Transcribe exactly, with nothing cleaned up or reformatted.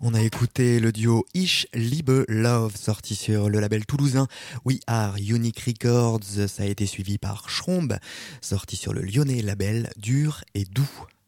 On a écouté le duo Ich Liebe Love, sorti sur le label toulousain We Are Unique Records. Ça a été suivi par Schrombe, sorti sur le lyonnais label Dur et Doux.